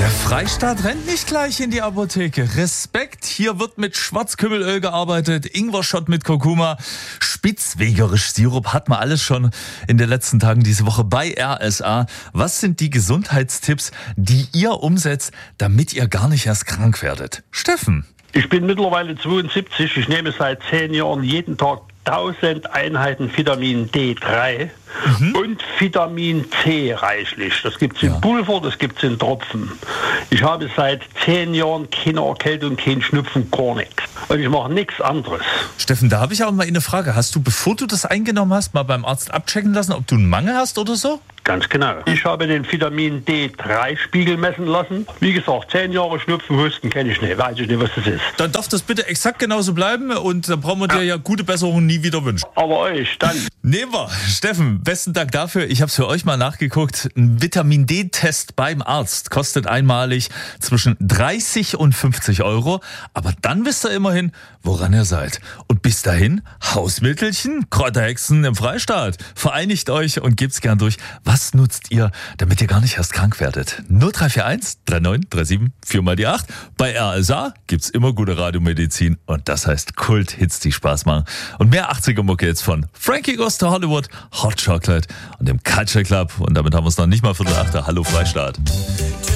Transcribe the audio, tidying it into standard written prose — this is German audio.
Der Freistaat rennt nicht gleich in die Apotheke. Respekt, hier wird mit Schwarzkümmelöl gearbeitet, Ingwerschott mit Kurkuma, spitzwegerisch Sirup, hat man alles schon in den letzten Tagen diese Woche bei RSA. Was sind die Gesundheitstipps, die ihr umsetzt, damit ihr gar nicht erst krank werdet? Steffen. Ich bin mittlerweile 72, ich nehme seit 10 Jahren jeden Tag 1000 Einheiten Vitamin D3 und Vitamin C reichlich. Das gibt es in Pulver, das gibt es in Tropfen. Ich habe seit 10 Jahren keine Erkältung, kein Schnupfen, gar nichts. Und ich mache nichts anderes. Steffen, da habe ich auch mal eine Frage. Hast du, bevor du das eingenommen hast, mal beim Arzt abchecken lassen, ob du einen Mangel hast oder so? Ganz genau. Ich habe den Vitamin D3-Spiegel messen lassen. Wie gesagt, 10 Jahre Schnupfen, Husten kenne ich nicht. Weiß ich nicht, was das ist. Dann darf das bitte exakt genauso bleiben und dann brauchen wir dir ja gute Besserungen nie wieder wünschen. Aber euch, dann. Nehmen wir. Steffen, besten Dank dafür. Ich habe es für euch mal nachgeguckt. Ein Vitamin D-Test beim Arzt kostet einmalig zwischen 30 und 50 Euro. Aber dann wisst ihr immerhin, woran ihr seid. Und bis dahin, Hausmittelchen, Kräuterhexen im Freistaat. Vereinigt euch und gebt's gern durch. Was nutzt ihr, damit ihr gar nicht erst krank werdet? 0341 3937 4x8. Bei RSA gibt's immer gute Radiomedizin und das heißt Kult-Hits, die Spaß machen. Und mehr 80er-Mucke jetzt von Frankie Goes to Hollywood, Hot Chocolate und dem Culture Club. Und damit haben wir es noch nicht mal 7:45. Hallo Freistaat.